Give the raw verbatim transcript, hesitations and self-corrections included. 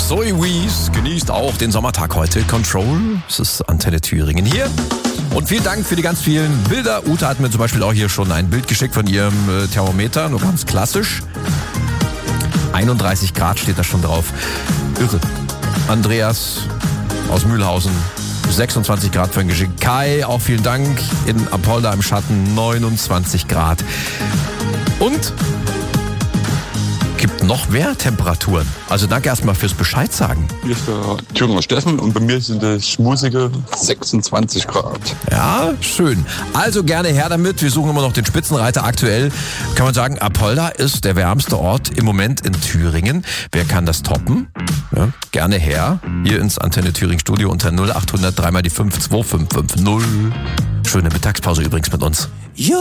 Zoe Wees genießt auch den Sommertag heute. Control, es ist Antenne Thüringen hier. Und vielen Dank für die ganz vielen Bilder. Ute hat mir zum Beispiel auch hier schon ein Bild geschickt von ihrem äh, Thermometer, nur ganz klassisch. einunddreißig Grad steht da schon drauf. Irre. Andreas aus Mühlhausen, sechsundzwanzig Grad für ein Geschick. Kai, auch vielen Dank. In Apolda im Schatten, neunundzwanzig Grad. Und gibt noch mehr Temperaturen. Also danke erstmal fürs Bescheid sagen. Hier ist der Thüringer Steffen und bei mir sind es schmusige sechsundzwanzig Grad. Ja, schön. Also gerne her damit. Wir suchen immer noch den Spitzenreiter. Aktuell kann man sagen, Apolda ist der wärmste Ort im Moment in Thüringen. Wer kann das toppen? Ja, gerne her. Hier ins Antenne Thüringen Studio unter null acht hundert drei mal die fünf zwei fünf fünf null. Schöne Mittagspause übrigens mit uns.